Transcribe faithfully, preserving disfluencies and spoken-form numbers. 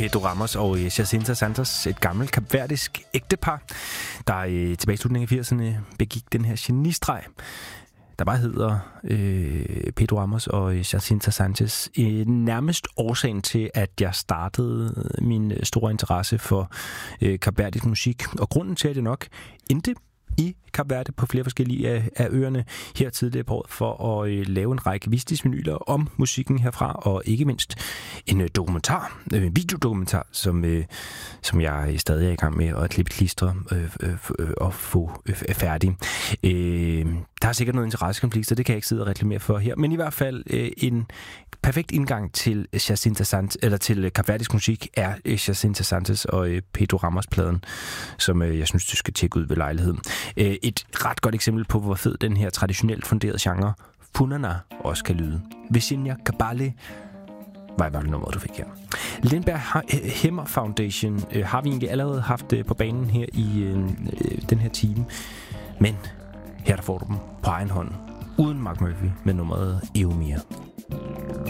Pedro Ramos og Jacinta Santos, et gammelt kapverdisk ægtepar, der i tilbage i slutningen af firserne begik den her genistreg, der bare hedder øh, Pedro Ramos og Jacinta Santos. Øh, nærmest årsagen til, at jeg startede min store interesse for øh, kapverdisk musik, og grunden til, at det nok endte i Kap Verde på flere forskellige af, af øerne her tidligere på året for at øh, lave en række visningsvinyler om musikken herfra, og ikke mindst en øh, dokumentar, øh, en videodokumentar, som, øh, som jeg stadig er i gang med at klippe klistre øh, øh, øh, og få øh, færdig. Øh, der er sikkert noget interessekonflikt, så det kan jeg ikke sidde og reklamere for her, men i hvert fald øh, en perfekt indgang til Jacinta Santos, eller til kapverdisk musik, er Jacinta Santos og øh, Pedro Ramos-pladen, som øh, jeg synes, du skal tjekke ud ved lejligheden. Øh, et ret godt eksempel på, hvor fed den her traditionelt funderede genre Funana også kan lyde. Virginia Cabale var i hvert fald nummeret, du fik her. Lindberg Hemmer Foundation øh, har vi egentlig allerede haft øh, på banen her i øh, den her time, men her der får du dem på egen hånd, uden Mark Murphy, med nummeret Eumir.